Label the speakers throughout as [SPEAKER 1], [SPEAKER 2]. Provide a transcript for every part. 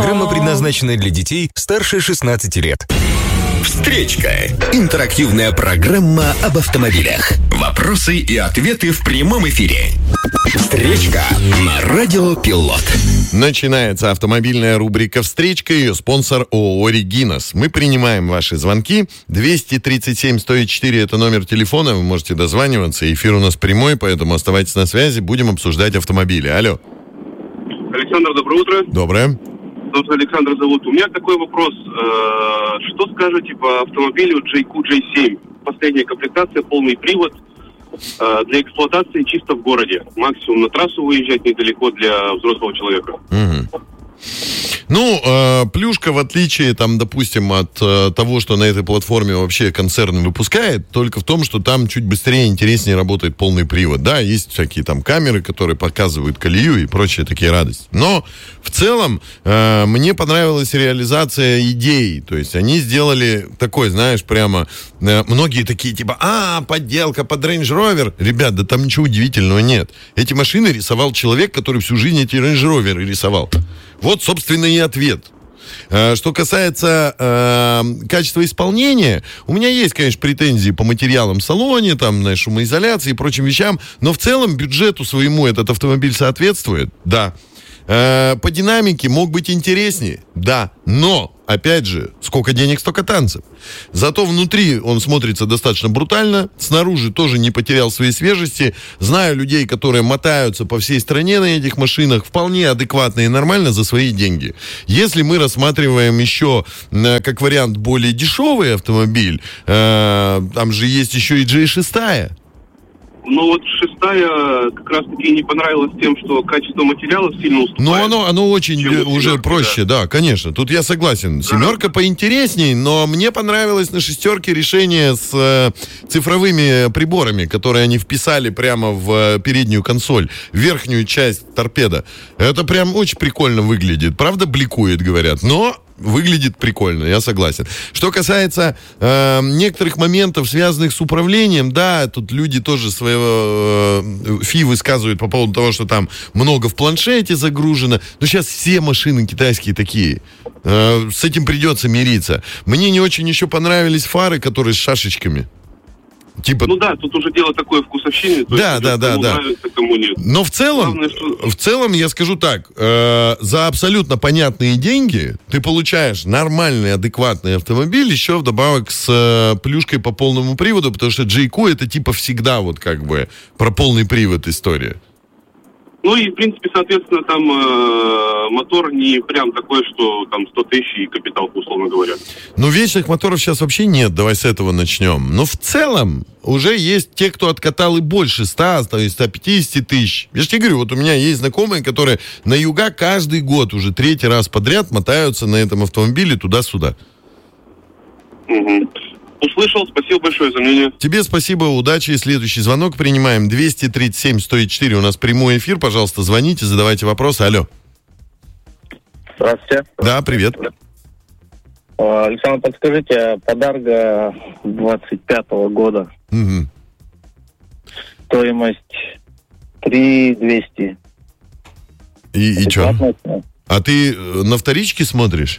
[SPEAKER 1] Программа предназначена для детей старше 16 лет.
[SPEAKER 2] Встречка. Интерактивная программа об автомобилях. Вопросы и ответы в прямом эфире. Встречка на Радио Пилот.
[SPEAKER 3] Начинается автомобильная рубрика «Встречка». Ее спонсор ООО «Регинас». Мы принимаем ваши звонки. 237-104 – это номер телефона. Вы можете дозваниваться. Эфир у нас прямой, поэтому оставайтесь на связи. Будем обсуждать автомобили. Алло.
[SPEAKER 4] Александр, доброе утро.
[SPEAKER 3] Доброе.
[SPEAKER 4] Александр зовут. У меня такой вопрос. Что скажете по автомобилю Jayco J7? Последняя комплектация, полный привод. Для эксплуатации чисто в городе. Максимум на трассу выезжать недалеко для взрослого человека.
[SPEAKER 3] Угу. Ну, плюшка, в отличие, там, допустим, от того, что на этой платформе вообще концерн выпускает, только в том, что там чуть быстрее и интереснее работает полный привод. Да, есть всякие там камеры, которые показывают колею и прочие такие радости. Но в целом мне понравилась реализация идей. То есть они сделали такой, знаешь, прямо многие такие типа, подделка под Range Rover. Ребят, да там ничего удивительного нет. Эти машины рисовал человек, который всю жизнь эти Range Rover рисовал. Вот, собственно, и ответ. Что касается качества исполнения, у меня есть, конечно, претензии по материалам в салоне, там, на шумоизоляции и прочим вещам, но в целом бюджету своему этот автомобиль соответствует, да. По динамике мог быть интереснее, да, но, опять же, сколько денег, столько танцев. Зато внутри он смотрится достаточно брутально, снаружи тоже не потерял своей свежести. Знаю людей, которые мотаются по всей стране на этих машинах, вполне адекватно и нормально за свои деньги. Если мы рассматриваем еще как вариант более дешевый автомобиль, там же есть еще и J6.
[SPEAKER 4] Ну вот шестая как раз-таки не понравилась тем, что качество материалов сильно уступает.
[SPEAKER 3] Ну оно очень уже проще, да, конечно. Тут я согласен. Семерка поинтересней, но мне понравилось на шестерке решение с цифровыми приборами, которые они вписали прямо в переднюю консоль, в верхнюю часть торпеда. Это прям очень прикольно выглядит. Правда, бликует, говорят, но выглядит прикольно, я согласен. Что касается некоторых моментов, связанных с управлением, да, тут люди тоже своего фи высказывают по поводу того, что там много в планшете загружено. Но сейчас все машины китайские такие. С этим придется мириться. Мне не очень еще понравились фары, которые с шашечками. Типа...
[SPEAKER 4] Ну да, тут уже дело такое вкусовщины.
[SPEAKER 3] Да.
[SPEAKER 4] Нравится, кому нет.
[SPEAKER 3] Но в целом я скажу так, за абсолютно понятные деньги ты получаешь нормальный, адекватный автомобиль, еще вдобавок с плюшкой по полному приводу, потому что Jayco это типа всегда вот как бы про полный привод история.
[SPEAKER 4] Ну и, в принципе, соответственно, там мотор не прям такой, что там 100 тысяч и капиталка, условно говоря.
[SPEAKER 3] Ну, вечных моторов сейчас вообще нет, давай с этого начнем. Но в целом уже есть те, кто откатал и больше 100, то есть 150 тысяч. Я же тебе говорю, вот у меня есть знакомые, которые на юга каждый год уже 3-й раз подряд мотаются на этом автомобиле туда-сюда.
[SPEAKER 4] Угу. Услышал, спасибо большое за мнение.
[SPEAKER 3] Тебе спасибо, удачи. Следующий звонок принимаем. 237-104, у нас прямой эфир. Пожалуйста, звоните, задавайте вопросы. Алло.
[SPEAKER 5] Здравствуйте.
[SPEAKER 3] Да, привет.
[SPEAKER 5] Александр, подскажите, Подарга 25-го года.
[SPEAKER 3] Угу.
[SPEAKER 5] Стоимость 3200.
[SPEAKER 3] И что? А ты на вторичке смотришь?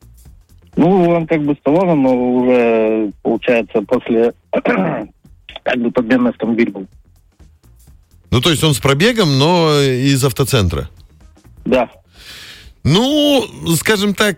[SPEAKER 5] Ну, он как бы с салоном, но уже, получается, после как бы подменный автомобиль был.
[SPEAKER 3] Ну, то есть он с пробегом, но из автоцентра?
[SPEAKER 5] Да.
[SPEAKER 3] Ну, скажем так,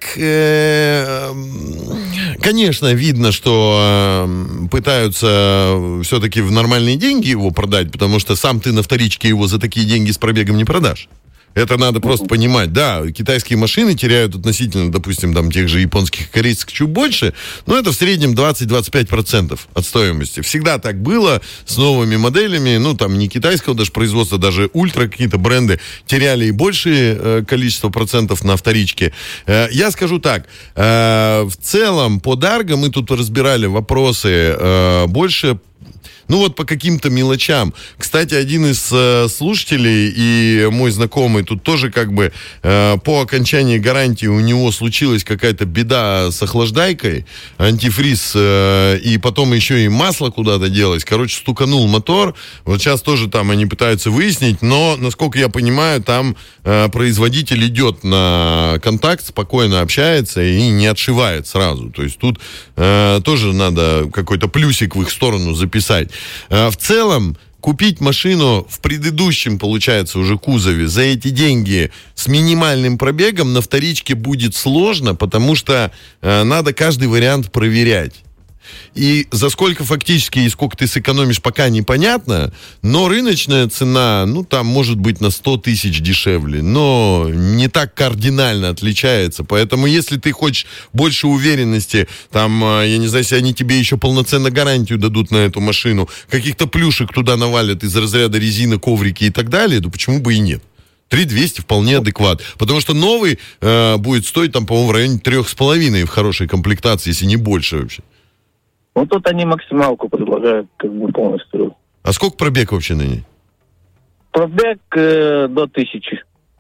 [SPEAKER 3] конечно, видно, что пытаются все-таки в нормальные деньги его продать, потому что сам ты на вторичке его за такие деньги с пробегом не продашь. Это надо просто понимать. Да, китайские машины теряют относительно, допустим, там тех же японских и корейских чуть больше, но это в среднем 20-25% от стоимости. Всегда так было с новыми моделями, ну, там, не китайского даже производства, даже ультра какие-то бренды теряли и большее количество процентов на вторичке. Я скажу так, в целом, по Дарго мы тут разбирали вопросы больше... Ну вот по каким-то мелочам. Кстати, один из слушателей и мой знакомый тут тоже как бы по окончании гарантии у него случилась какая-то беда с охлаждайкой, антифриз, и потом еще и масло куда-то делось. Короче, стуканул мотор. Вот сейчас тоже там они пытаются выяснить, но, насколько я понимаю, там производитель идет на контакт, спокойно общается и не отшивает сразу. То есть тут тоже надо какой-то плюсик в их сторону записать. В целом, купить машину в предыдущем, получается, уже кузове за эти деньги с минимальным пробегом на вторичке будет сложно, потому что надо каждый вариант проверять. И за сколько фактически и сколько ты сэкономишь, пока непонятно, но рыночная цена, ну, там может быть на 100 тысяч дешевле, но не так кардинально отличается. Поэтому, если ты хочешь больше уверенности, там, я не знаю, если они тебе еще полноценно гарантию дадут на эту машину, каких-то плюшек туда навалят из разряда резины, коврики и так далее, то почему бы и нет? 3200 вполне адекват. Потому что новый будет стоить, там, по-моему, в районе 3,5 в хорошей комплектации, если не больше вообще.
[SPEAKER 5] Вот тут они максималку предлагают как бы полностью.
[SPEAKER 3] А сколько пробег вообще на ней?
[SPEAKER 5] Пробег до 1000.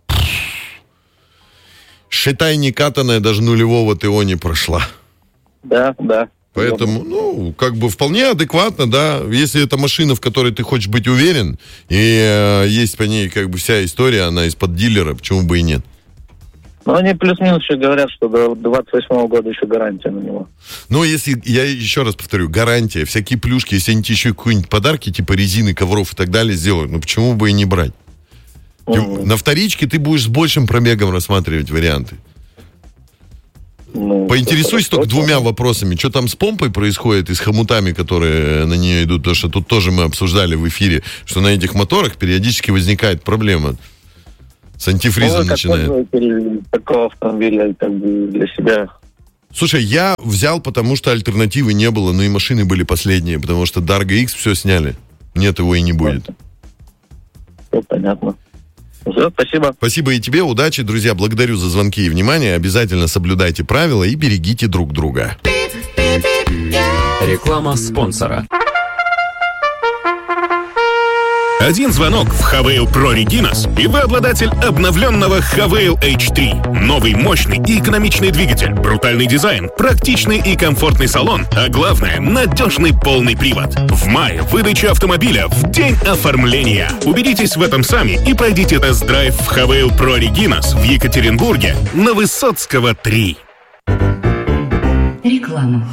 [SPEAKER 3] Считай, не катаная, даже нулевого ТО не прошла.
[SPEAKER 5] Да.
[SPEAKER 3] Поэтому, ну, как бы вполне адекватно, да. Если это машина, в которой ты хочешь быть уверен, и есть по ней как бы вся история, она из-под дилера, почему бы и нет.
[SPEAKER 5] Ну, они плюс-минус еще говорят, что до 28 года еще гарантия на него.
[SPEAKER 3] Ну, если, я еще раз повторю, гарантия, всякие плюшки, если они тебе еще какие-нибудь подарки, типа резины, ковров и так далее сделают, ну, почему бы и не брать? На вторичке ты будешь с большим пробегом рассматривать варианты.
[SPEAKER 5] Ну,
[SPEAKER 3] поинтересуйся только двумя вопросами. Что там с помпой происходит и с хомутами, которые на нее идут? Потому что тут тоже мы обсуждали в эфире, что на этих моторах периодически возникает проблема. С антифризом начинает.
[SPEAKER 5] Такого автомобиля как бы для себя.
[SPEAKER 3] Слушай, я взял, потому что альтернативы не было, но и машины были последние, потому что Dargo X все сняли. Нет, его и не будет.
[SPEAKER 5] Все понятно. Все, спасибо.
[SPEAKER 3] Спасибо и тебе, удачи, друзья. Благодарю за звонки и внимание. Обязательно соблюдайте правила и берегите друг друга.
[SPEAKER 6] Реклама спонсора.
[SPEAKER 7] Один звонок в Havail Pro Reginas, и вы обладатель обновленного Havail H3. Новый мощный и экономичный двигатель, брутальный дизайн, практичный и комфортный салон, а главное, надежный полный привод. В мае выдача автомобиля в день оформления. Убедитесь в этом сами и пройдите тест-драйв в Havail Pro Reginas в Екатеринбурге на Высоцкого 3.
[SPEAKER 8] Реклама.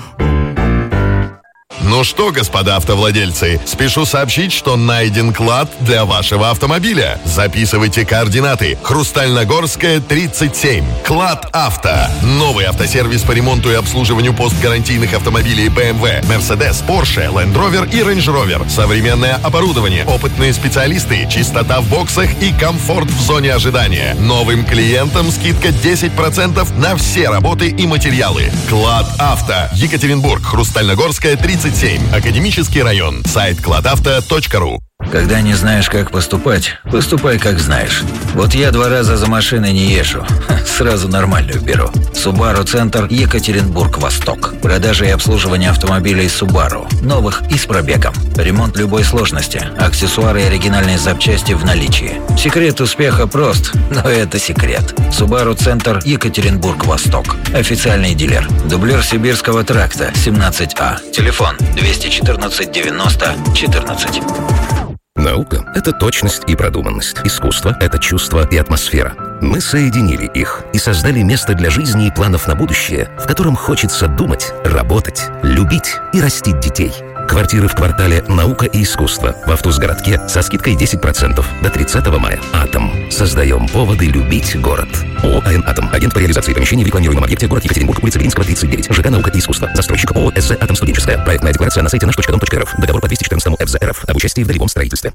[SPEAKER 3] Ну что, господа автовладельцы, спешу сообщить, что найден клад для вашего автомобиля. Записывайте координаты. Хрустальногорская, 37. Клад Авто. Новый автосервис по ремонту и обслуживанию постгарантийных автомобилей BMW, Mercedes, Porsche, Land Rover и Range Rover. Современное оборудование, опытные специалисты, чистота в боксах и комфорт в зоне ожидания. Новым клиентам скидка 10% на все работы и материалы. Клад Авто. Екатеринбург, Хрустальногорская, 37. Академический район. Сайт кладавто.ру.
[SPEAKER 9] Когда не знаешь, как поступать, поступай, как знаешь. Вот я 2 раза за машиной не езжу. Сразу нормальную беру. Subaru Центр, Екатеринбург-Восток. Продажа и обслуживание автомобилей Subaru. Новых и с пробегом. Ремонт любой сложности. Аксессуары и оригинальные запчасти в наличии. Секрет успеха прост, но это секрет. Subaru Центр, Екатеринбург-Восток. Официальный дилер. Дублер Сибирского тракта, 17А. Телефон 214 90 14.
[SPEAKER 10] Наука – это точность и продуманность. Искусство – это чувство и атмосфера. Мы соединили их и создали место для жизни и планов на будущее, в котором хочется думать, работать, любить и растить детей. Квартиры в квартале «Наука и искусство» в Автузгородке со скидкой 10% до 30 мая. «Атом». Создаем поводы любить город. ООО «АН Атом». Агент по реализации помещений в рекламируемом объекте город Екатеринбург, улица Белинского, 39. ЖК «Наука и искусство». Застройщик ООО «СЗ Атом Студенческая». Проектная декларация на сайте наш.дом.рф. Договор по 214 ФЗ РФ об участии в долевом строительстве.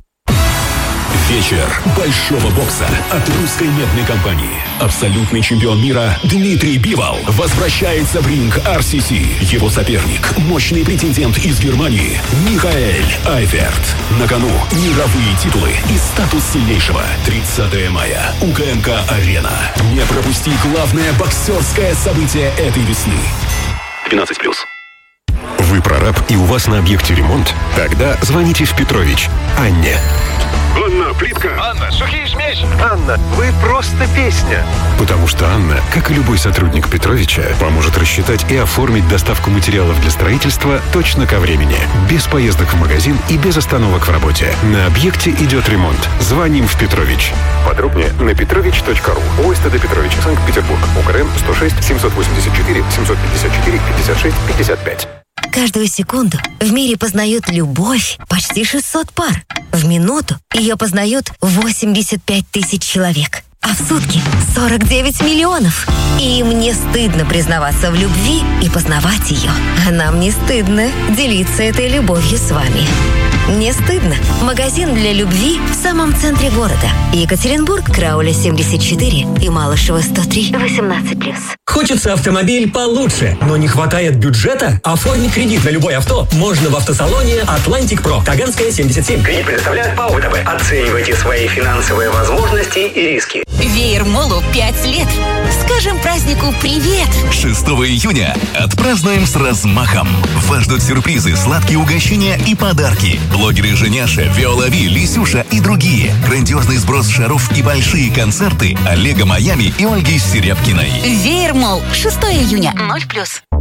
[SPEAKER 7] Вечер большого бокса от русской медной компании. Абсолютный чемпион мира Дмитрий Бивол возвращается в ринг RCC. Его соперник, мощный претендент из Германии Михаэль Айверт. На кону мировые титулы и статус сильнейшего. 30 мая. УКМК-арена. Не пропусти главное боксерское событие этой весны. 12+.
[SPEAKER 6] Вы прораб и у вас на объекте ремонт? Тогда звоните в Петрович Анне.
[SPEAKER 8] Анна, плитка.
[SPEAKER 11] Анна, сухие смесь.
[SPEAKER 8] Анна, вы просто песня.
[SPEAKER 6] Потому что Анна, как и любой сотрудник Петровича, поможет рассчитать и оформить доставку материалов для строительства точно ко времени. Без поездок в магазин и без остановок в работе. На объекте идет ремонт. Звоним в Петрович.
[SPEAKER 8] Подробнее на petrovich.ru. ОСТД Петрович, Санкт-Петербург. УКРМ 106 784 754 56 55.
[SPEAKER 12] Каждую секунду в мире познают любовь почти 600 пар. В минуту ее познают 85 тысяч человек. А в сутки 49 миллионов. И им не стыдно признаваться в любви и познавать ее. А нам не стыдно делиться этой любовью с вами. Не стыдно. Магазин для любви в самом центре города. Екатеринбург, Крауля 74 и Малышева 103, 18+.
[SPEAKER 13] Хочется автомобиль получше, но не хватает бюджета? Оформить кредит на любое авто можно в автосалоне Atlantic Pro. Таганская, 77.
[SPEAKER 14] Кредит предоставляет ПАО ВТБ. Оценивайте свои финансовые возможности и риски.
[SPEAKER 15] Веермолу 5 лет. Скажем празднику привет.
[SPEAKER 16] 6 июня отпразднуем с размахом. Вас ждут сюрпризы, сладкие угощения и подарки. Блогеры Женяша, Виола Ви, Лисюша и другие. Грандиозный сброс шаров и большие концерты Олега Майами и Ольги Серябкиной.
[SPEAKER 15] Веермол. 6 июня. 0+.